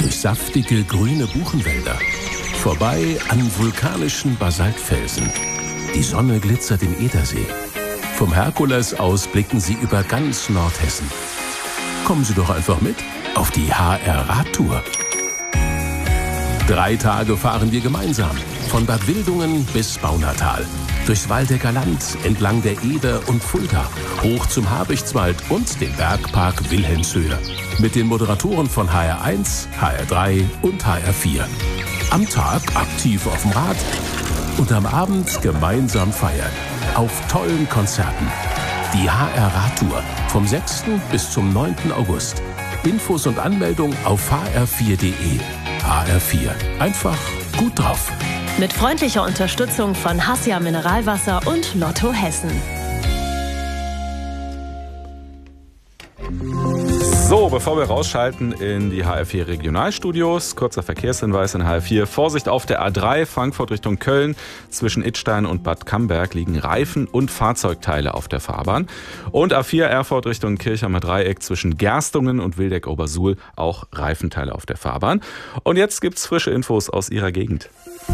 durch saftige grüne Buchenwälder, vorbei an vulkanischen Basaltfelsen. Die Sonne glitzert im Edersee. Vom Herkules aus blicken Sie über ganz Nordhessen. Kommen Sie doch einfach mit auf die HR-Radtour. 3 Tage fahren wir gemeinsam, von Bad Wildungen bis Baunatal. Durchs Waldecker Land, entlang der Eder und Fulda, hoch zum Habichtswald und den Bergpark Wilhelmshöhe. Mit den Moderatoren von HR1, HR3 und HR4. Am Tag aktiv auf dem Rad und am Abend gemeinsam feiern. Auf tollen Konzerten. Die HR-Radtour vom 6. bis zum 9. August. Infos und Anmeldung auf hr4.de. HR4. Einfach gut drauf. Mit freundlicher Unterstützung von Hassia Mineralwasser und Lotto Hessen. So, bevor wir rausschalten in die HR4 Regionalstudios, kurzer Verkehrshinweis in HR4. Vorsicht auf der A3 Frankfurt Richtung Köln. Zwischen Idstein und Bad Camberg liegen Reifen und Fahrzeugteile auf der Fahrbahn. Und A4 Erfurt Richtung Kirchheimer Dreieck zwischen Gerstungen und Wildeck-Obersuhl auch Reifenteile auf der Fahrbahn. Und jetzt gibt's frische Infos aus Ihrer Gegend.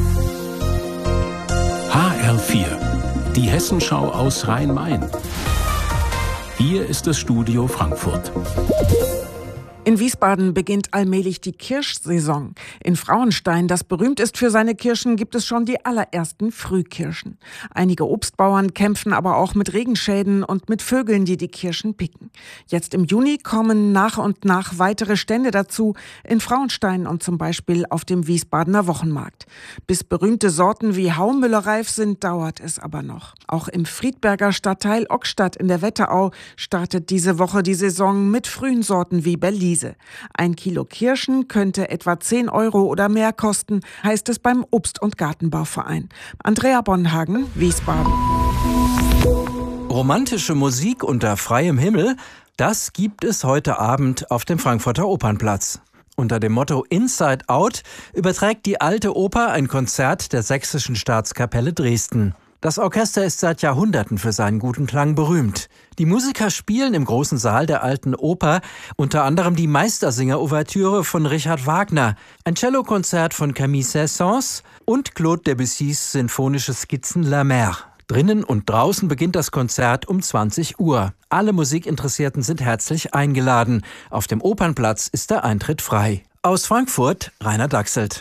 HR4, die Hessenschau aus Rhein-Main. Hier ist das Studio Frankfurt. In Wiesbaden beginnt allmählich die Kirschsaison. In Frauenstein, das berühmt ist für seine Kirschen, gibt es schon die allerersten Frühkirschen. Einige Obstbauern kämpfen aber auch mit Regenschäden und mit Vögeln, die die Kirschen picken. Jetzt im Juni kommen nach und nach weitere Stände dazu, in Frauenstein und zum Beispiel auf dem Wiesbadener Wochenmarkt. Bis berühmte Sorten wie Haumüller reif sind, dauert es aber noch. Auch im Friedberger Stadtteil Ockstadt in der Wetterau startet diese Woche die Saison mit frühen Sorten wie Berlise. 1 Kilo Kirschen könnte etwa 10 € oder mehr kosten, heißt es beim Obst- und Gartenbauverein. Andrea Bonhagen, Wiesbaden. Romantische Musik unter freiem Himmel, das gibt es heute Abend auf dem Frankfurter Opernplatz. Unter dem Motto Inside Out überträgt die Alte Oper ein Konzert der Sächsischen Staatskapelle Dresden. Das Orchester ist seit Jahrhunderten für seinen guten Klang berühmt. Die Musiker spielen im großen Saal der Alten Oper unter anderem die Meistersinger-Ouvertüre von Richard Wagner, ein Cellokonzert von Camille Saint-Saëns und Claude Debussys sinfonische Skizzen La Mer. Drinnen und draußen beginnt das Konzert um 20 Uhr. Alle Musikinteressierten sind herzlich eingeladen. Auf dem Opernplatz ist der Eintritt frei. Aus Frankfurt, Rainer Dachselt.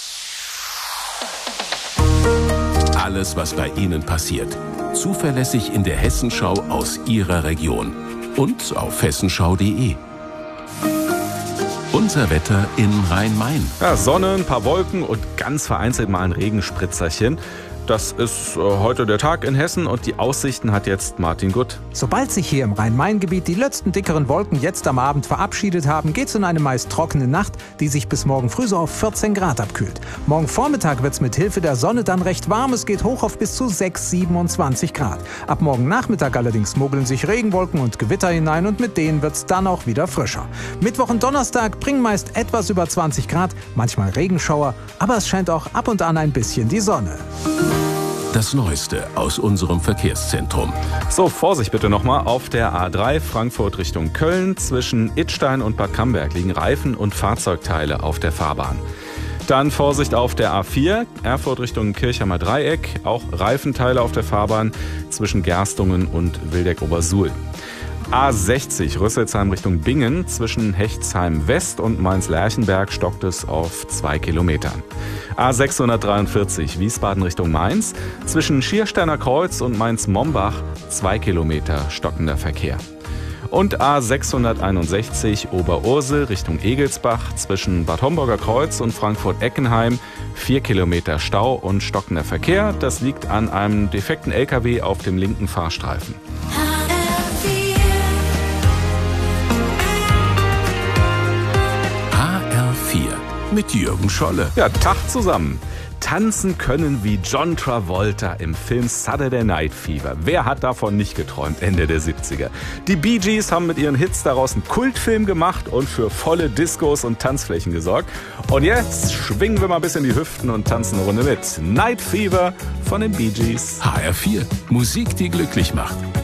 Alles, was bei Ihnen passiert. Zuverlässig in der Hessenschau aus Ihrer Region. Und auf hessenschau.de. Unser Wetter in Rhein-Main. Ja, Sonne, ein paar Wolken und ganz vereinzelt mal ein Regenspritzerchen. Das ist heute der Tag in Hessen und die Aussichten hat jetzt Martin Gutt. Sobald sich hier im Rhein-Main-Gebiet die letzten dickeren Wolken jetzt am Abend verabschiedet haben, geht's in eine meist trockene Nacht, die sich bis morgen früh so auf 14 Grad abkühlt. Morgen Vormittag wird's mit Hilfe der Sonne dann recht warm. Es geht hoch auf bis zu 27 Grad. Ab morgen Nachmittag allerdings mogeln sich Regenwolken und Gewitter hinein und mit denen wird's dann auch wieder frischer. Mittwoch und Donnerstag bringen meist etwas über 20 Grad, manchmal Regenschauer, aber es scheint auch ab und an ein bisschen die Sonne. Das Neueste aus unserem Verkehrszentrum. So, Vorsicht bitte nochmal auf der A3 Frankfurt Richtung Köln. Zwischen Idstein und Bad Camberg liegen Reifen und Fahrzeugteile auf der Fahrbahn. Dann Vorsicht auf der A4 Erfurt Richtung Kirchheimer Dreieck. Auch Reifenteile auf der Fahrbahn zwischen Gerstungen und Wildeck-Obersuhl. A60 Rüsselsheim Richtung Bingen. Zwischen Hechtsheim West und Mainz-Lerchenberg stockt es auf 2 Kilometern. A643 Wiesbaden Richtung Mainz. Zwischen Schiersteiner Kreuz und Mainz-Mombach 2 Kilometer stockender Verkehr. Und A661 Oberursel Richtung Egelsbach. Zwischen Bad Homburger Kreuz und Frankfurt-Eckenheim 4 Kilometer Stau und stockender Verkehr. Das liegt an einem defekten LKW auf dem linken Fahrstreifen. Mit Jürgen Scholle. Ja, Tag zusammen. Tanzen können wie John Travolta im Film Saturday Night Fever. Wer hat davon nicht geträumt, Ende der 70er? Die Bee Gees haben mit ihren Hits daraus einen Kultfilm gemacht und für volle Discos und Tanzflächen gesorgt. Und jetzt schwingen wir mal ein bisschen die Hüften und tanzen eine Runde mit. Night Fever von den Bee Gees. HR4, Musik, die glücklich macht.